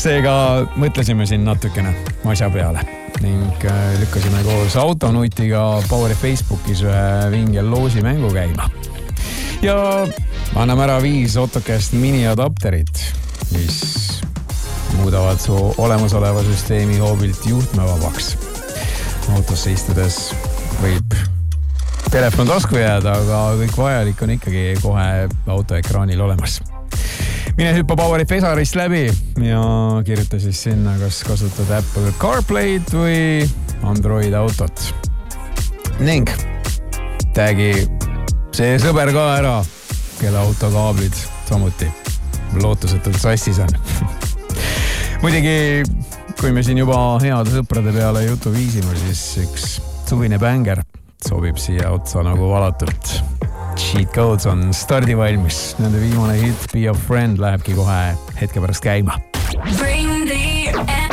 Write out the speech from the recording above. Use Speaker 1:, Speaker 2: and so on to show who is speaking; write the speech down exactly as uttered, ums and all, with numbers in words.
Speaker 1: Seega mõtlesime siin natukene asja peale ning lükkasime koos autonutiga Poweri Facebookis ühe vingel loosi mängu käima. Ja anname ära viis AutoCast mini-adapterit, mis muudavad su olemasoleva süsteemi hoobilt juhtmevabaks. Autosse istudes võib telefon tasku jääda, aga kõik vajalik on ikkagi kohe autoekraanil olemas. Mine hüppa Poweri pesarist läbi ja kirjuta siis sinna, kas kasutad Apple CarPlay'd või Android autot. Ning tagi see sõber ka ära, kelle autokaablid samuti lootusetult sassis on. Muidugi, kui me siin juba heade sõprade peale jutu viisime, siis üks suvine bänger sobib siia otsa nagu valatult. Cheat Codes on stardi valmis. Nende viimane hit Be a Friend lähebki kohe hetke pärast käima.
Speaker 2: Bring the